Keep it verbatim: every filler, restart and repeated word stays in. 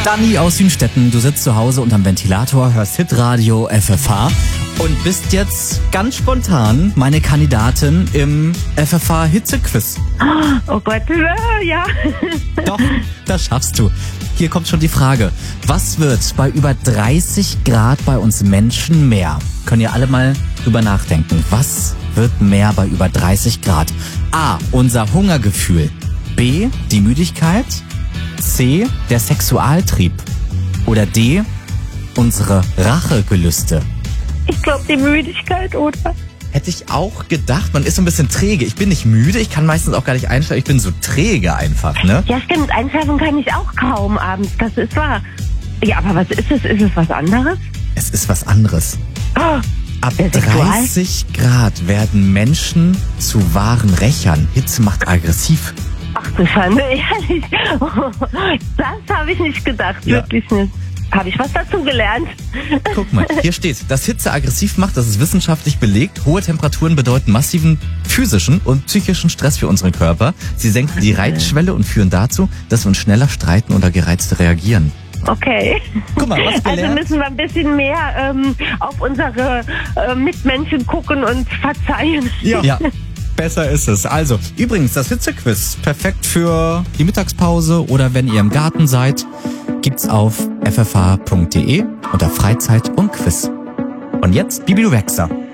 Dani aus Hünstetten, du sitzt zu Hause unterm Ventilator, hörst Hitradio F F H und bist jetzt ganz spontan meine Kandidatin im F F H Hitzequiz. Oh Gott, ja. Doch, das schaffst du. Hier kommt schon die Frage, was wird bei über dreißig Grad bei uns Menschen mehr? Können ihr alle mal drüber nachdenken. Was wird mehr bei über dreißig Grad? A, unser Hungergefühl. B, die Müdigkeit. C, der Sexualtrieb. Oder D, unsere Rachegelüste. Ich glaube, die Müdigkeit, oder? Hätte ich auch gedacht, man ist so ein bisschen träge. Ich bin nicht müde, ich kann meistens auch gar nicht einschlafen, ich bin so träge einfach, ne? Ja, stimmt, einschlafen kann ich auch kaum abends, das ist wahr. Ja, aber was ist es? Ist es was anderes? Es ist was anderes. Oh, Ab der Sexual- dreißig Grad werden Menschen zu wahren Rächern. Hitze macht aggressiv. Ach du Schande, ehrlich. Das habe ich nicht gedacht, Ja. wirklich nicht. Habe ich was dazu gelernt? Guck mal, hier steht, dass Hitze aggressiv macht, das ist wissenschaftlich belegt. Hohe Temperaturen bedeuten massiven physischen und psychischen Stress für unseren Körper. Sie senken die Reizschwelle und führen dazu, dass wir uns schneller streiten oder gereizt reagieren. Okay. Guck mal, was Also gelernt? müssen wir ein bisschen mehr ähm, auf unsere äh, Mitmenschen gucken und verzeihen. Ja. ja, besser ist es. Also, übrigens, das Hitzequiz, perfekt für die Mittagspause oder wenn ihr im Garten seid, gibt's auf f f h punkt d e unter Freizeit und Quiz. Und jetzt Bibi du Wechser.